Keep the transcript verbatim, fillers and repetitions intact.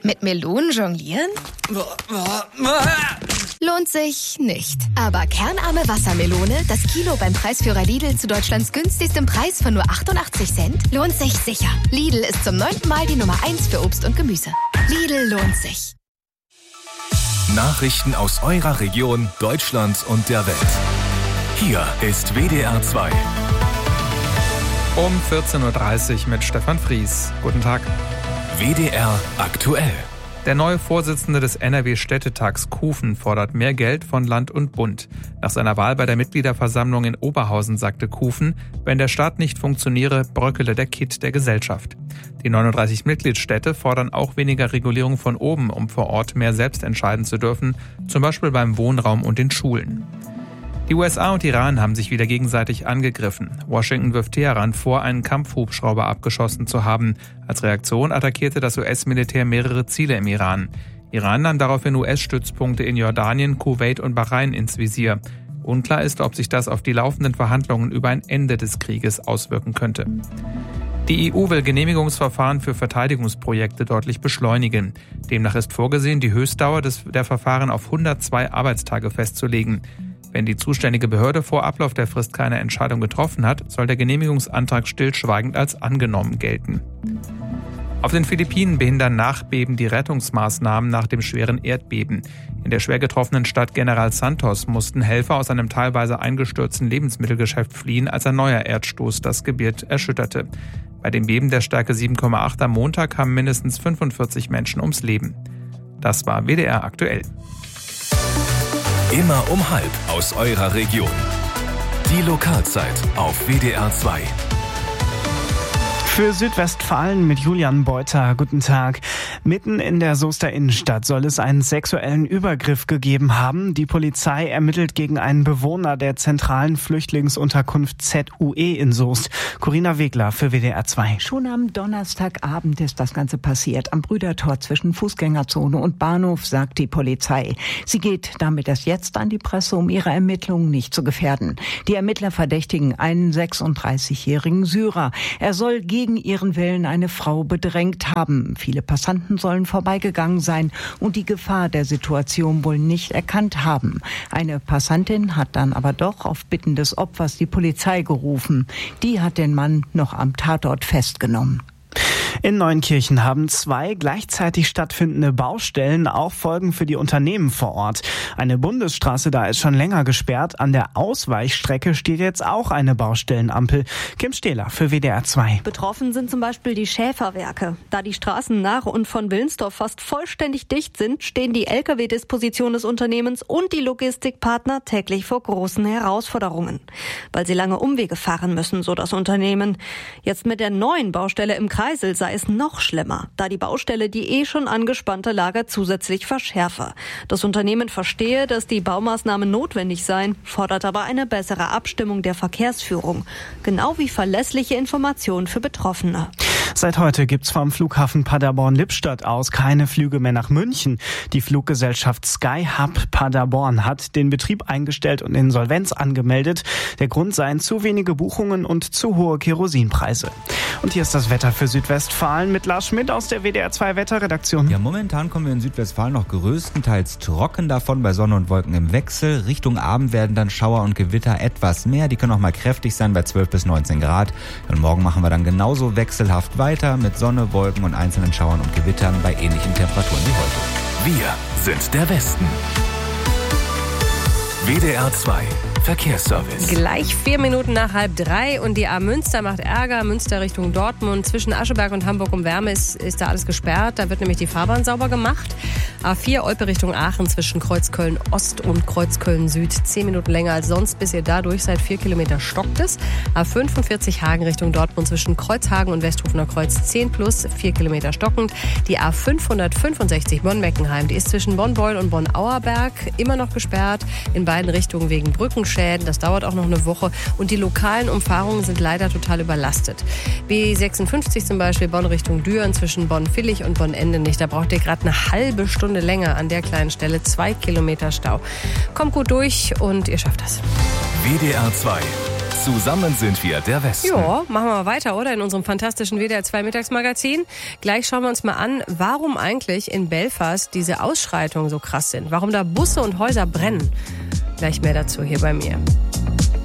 Mit Melonen jonglieren? Lohnt sich nicht. Aber kernarme Wassermelone, das Kilo beim Preisführer Lidl zu Deutschlands günstigstem Preis von nur achtundachtzig Cent, lohnt sich sicher. Lidl ist zum neunten Mal die Nummer eins für Obst und Gemüse. Lidl lohnt sich. Nachrichten aus eurer Region, Deutschland und der Welt. Hier ist W D R zwei. Um vierzehn Uhr dreißig mit Stefan Fries. Guten Tag. W D R aktuell. Der neue Vorsitzende des N R W-Städtetags Kufen fordert mehr Geld von Land und Bund. Nach seiner Wahl bei der Mitgliederversammlung in Oberhausen sagte Kufen, wenn der Staat nicht funktioniere, bröckele der Kitt der Gesellschaft. Die neununddreißig Mitgliedsstädte fordern auch weniger Regulierung von oben, um vor Ort mehr selbst entscheiden zu dürfen, zum Beispiel beim Wohnraum und den Schulen. Die U S A und Iran haben sich wieder gegenseitig angegriffen. Washington wirft Teheran vor, einen Kampfhubschrauber abgeschossen zu haben. Als Reaktion attackierte das U S-Militär mehrere Ziele im Iran. Iran nahm daraufhin U S-Stützpunkte in Jordanien, Kuwait und Bahrain ins Visier. Unklar ist, ob sich das auf die laufenden Verhandlungen über ein Ende des Krieges auswirken könnte. Die E U will Genehmigungsverfahren für Verteidigungsprojekte deutlich beschleunigen. Demnach ist vorgesehen, die Höchstdauer des, der Verfahren auf hundertzwei Arbeitstage festzulegen. Wenn die zuständige Behörde vor Ablauf der Frist keine Entscheidung getroffen hat, soll der Genehmigungsantrag stillschweigend als angenommen gelten. Auf den Philippinen behindern Nachbeben die Rettungsmaßnahmen nach dem schweren Erdbeben. In der schwer getroffenen Stadt General Santos mussten Helfer aus einem teilweise eingestürzten Lebensmittelgeschäft fliehen, als ein neuer Erdstoß das Gebiet erschütterte. Bei dem Beben der Stärke sieben Komma acht am Montag kamen mindestens fünfundvierzig Menschen ums Leben. Das war W D R aktuell. Immer um halb aus eurer Region. Die Lokalzeit auf W D R zwei. Für Südwestfalen mit Julian Beuter. Guten Tag. Mitten in der Soester Innenstadt soll es einen sexuellen Übergriff gegeben haben. Die Polizei ermittelt gegen einen Bewohner der zentralen Flüchtlingsunterkunft Z U E in Soest. Corinna Wegler für W D R zwei. Schon am Donnerstagabend ist das Ganze passiert. Am Brüdertor zwischen Fußgängerzone und Bahnhof, sagt die Polizei. Sie geht damit erst jetzt an die Presse, um ihre Ermittlungen nicht zu gefährden. Die Ermittler verdächtigen einen sechsunddreißigjährigen Syrer. Er soll gegen ihren Willen eine Frau bedrängt haben. Viele Passanten sollen vorbeigegangen sein und die Gefahr der Situation wohl nicht erkannt haben. Eine Passantin hat dann aber doch auf Bitten des Opfers die Polizei gerufen. Die hat den Mann noch am Tatort festgenommen. In Neunkirchen haben zwei gleichzeitig stattfindende Baustellen auch Folgen für die Unternehmen vor Ort. Eine Bundesstraße da ist schon länger gesperrt. An der Ausweichstrecke steht jetzt auch eine Baustellenampel. Kim Stehler für W D R zwei. Betroffen sind zum Beispiel die Schäferwerke. Da die Straßen nach und von Wilnsdorf fast vollständig dicht sind, stehen die L K W-Disposition des Unternehmens und die Logistikpartner täglich vor großen Herausforderungen. Weil sie lange Umwege fahren müssen, so das Unternehmen. Jetzt mit der neuen Baustelle im Kreisel sei es noch schlimmer, da die Baustelle die eh schon angespannte Lage zusätzlich verschärfe. Das Unternehmen verstehe, dass die Baumaßnahmen notwendig seien, fordert aber eine bessere Abstimmung der Verkehrsführung, genau wie verlässliche Informationen für Betroffene. Seit heute gibt's vom Flughafen Paderborn-Lippstadt aus keine Flüge mehr nach München. Die Fluggesellschaft Skyhub Paderborn hat den Betrieb eingestellt und Insolvenz angemeldet. Der Grund seien zu wenige Buchungen und zu hohe Kerosinpreise. Und hier ist das Wetter für Südwestfalen mit Lars Schmidt aus der W D R zwei Wetterredaktion. Ja, momentan kommen wir in Südwestfalen noch größtenteils trocken davon, bei Sonne und Wolken im Wechsel. Richtung Abend werden dann Schauer und Gewitter etwas mehr. Die können auch mal kräftig sein bei zwölf bis neunzehn Grad. Und morgen machen wir dann genauso wechselhaft weiter mit Sonne, Wolken und einzelnen Schauern und Gewittern bei ähnlichen Temperaturen wie heute. Wir sind der Westen. W D R zwei Verkehrsservice. Gleich vier Minuten nach halb drei und die A Münster macht Ärger. Münster Richtung Dortmund. Zwischen Ascheberg und Hamburg um Wärme ist, ist da alles gesperrt. Da wird nämlich die Fahrbahn sauber gemacht. A vier Olpe Richtung Aachen zwischen Kreuzköln Ost und Kreuzköln Süd. Zehn Minuten länger als sonst, bis ihr da durch seid. Vier Kilometer stockt es. A fünfundvierzig Hagen Richtung Dortmund zwischen Kreuzhagen und Westhofener Kreuz zehn plus. Vier Kilometer stockend. Die A fünfhundertfünfundsechzig Bonn-Meckenheim. Die ist zwischen Bonn-Beul und Bonn-Auerberg immer noch gesperrt. In beiden Richtungen wegen Brückenschäden. Das dauert auch noch eine Woche. Und die lokalen Umfahrungen sind leider total überlastet. B sechsundfünfzig zum Beispiel Bonn Richtung Düren zwischen Bonn-Villig und Bonn-Endenich. Da braucht ihr gerade eine halbe Stunde länger an der kleinen Stelle. Zwei Kilometer Stau. Kommt gut durch und ihr schafft das. W D R zwei Zusammen sind wir der Westen. Ja, machen wir mal weiter, oder? In unserem fantastischen W D R zwei Mittagsmagazin. Gleich schauen wir uns mal an, warum eigentlich in Belfast diese Ausschreitungen so krass sind. Warum da Busse und Häuser brennen. Gleich mehr dazu hier bei mir.